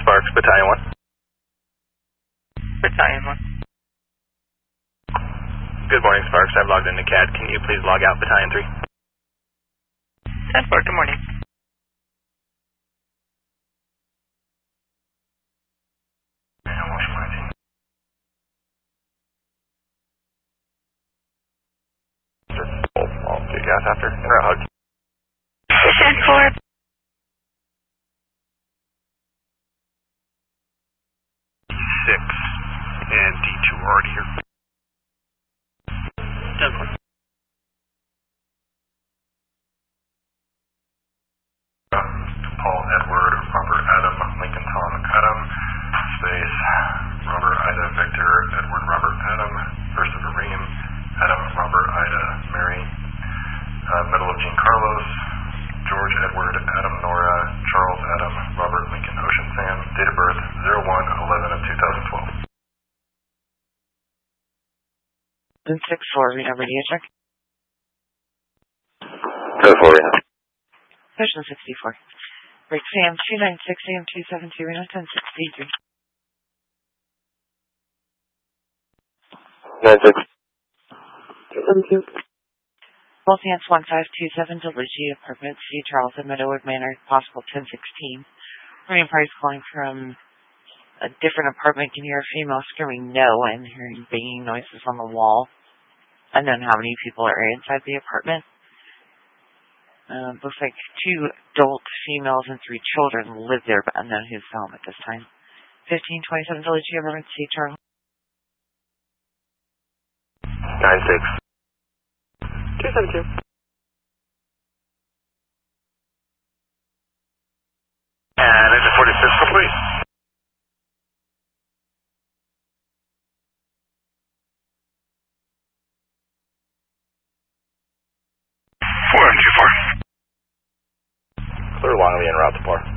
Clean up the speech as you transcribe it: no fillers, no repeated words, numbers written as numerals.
Sparks, Battalion 1. Battalion 1. Good morning, Sparks. I've logged into CAD. Can you please log out Battalion 3? 10-4, good morning. I'll get gas after. In route hug. 10-4. 6 and D2 already here. 10-4. Paul Edward, Robert Adam, Lincoln Tom Adam, space, Robert Ida Victor, Edward Robert Adam, Ursula Reem, Adam Robert Ida Mary, Medal of Jean Carlos, George Edward Adam Nora, Charles Adam, Robert Lincoln Ocean Sam, date of birth 01/11 of 2012. 6-4, we have radio check. Code 4, yeah. Station 64. Break Sam 296 AM 272 Reno 1063. 96. 272. Bolsance 1527 to Luigi Apartment, C. Charles at Meadowood Manor, possible 1016. Marine Price calling from a different apartment. Can hear a female screaming no and hearing banging noises on the wall. Unknown how many people are inside the apartment. Looks like 2 adult females and 3 children live there, but unknown who's home at this time. 1527 Village Apartment, C. Charles. 96. 272. And engine 46 complete. Clear Longley en route to par.